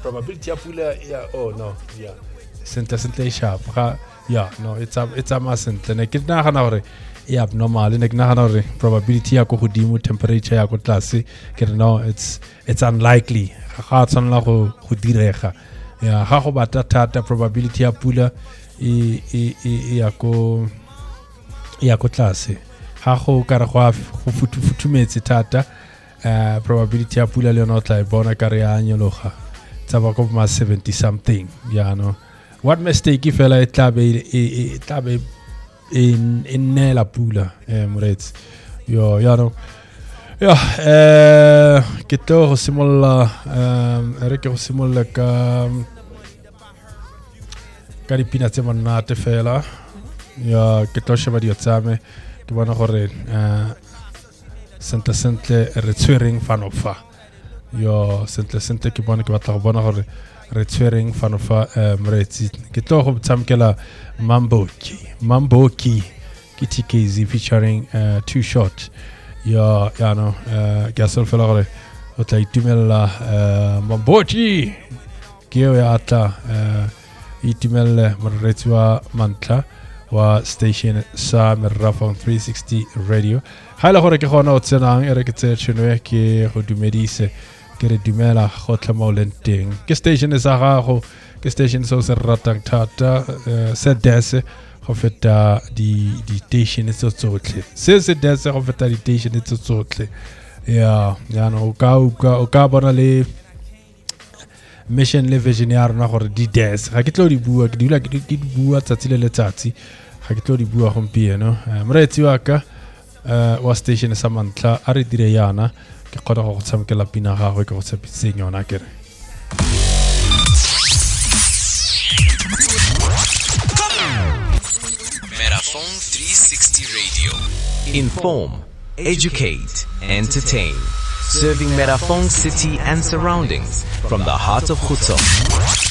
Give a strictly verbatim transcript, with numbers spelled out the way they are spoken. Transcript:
probability ya pula ya oh no yeah sentle sentle sharp ga yeah no it's a it's a masentle ne ke nna gana gore e abnormal ne ke nna gana gore probability ya go godimo temperature ya go tlase ke re no it's it's unlikely ga tsana go go direga ya ga go bata thata probability ya pula e e e ya go ya go tlase ga go ka re go go futumetse thata uh, probability ya pula le yona o tla e bona ka re ya nyologa tsa ba go ma seventy something ya no what mistake fela e tla be e tla be in in la pula eh morets yo ya no ya eh ke to go simolla eh re ke go simolla ka ka dipina tse monate fela ya ke to sheba dio tsame ke bona gore eh sentle sentle re tshwereng fanofa yo sentle sentle ke bona ke batla go bona gore re tshwereng fanofa mretsi ke tlo go tsamkela Mamboki Mamboki ke T K Z featuring uh, Two Shot ya ya no ke asol fela gore o tla itumela Mamboki ke ya ata itumela mretsi wa mantla wa station sa Merafong three sixty radio hala gore ke gona o tsenang e re ke tse tsheno ke go dumedise ke re dumela go tla maulenteng ke station sa gago ke station so se ratang thata se dese go feta di di station tso tsotlhe se se dese go feta di station tso tsotlhe ya ya no ka o ka bona le mission le vision ya rona gore di dese ga ke tlo di bua ke dula ke di bua tsatsi le letsatsi ga ke tlo di bua gompieno moretsi wa ka wa station sa mantla a re dire yana ke kgona go tsamkela pina gagwe ke go tsepitseng yona kere Merafong three sixty Radio. Inform, educate, entertain. Serving Merafong city and surroundings from the heart of Khutso.